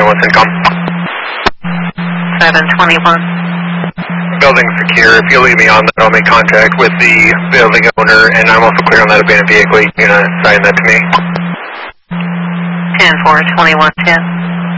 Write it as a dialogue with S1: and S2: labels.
S1: with income.
S2: 721.
S1: Building secure. If you leave me on that, I'll make contact with the building owner, and I'm also clear on that abandoned vehicle. You can assign that to me.
S2: 10-4, 21-10.